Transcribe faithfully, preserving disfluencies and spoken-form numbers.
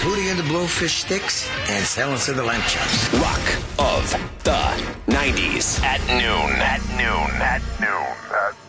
Hootie and the Blowfish Sticks, and Silence of the Lamb Chops. Rock of the nineties at noon. At noon. At noon. At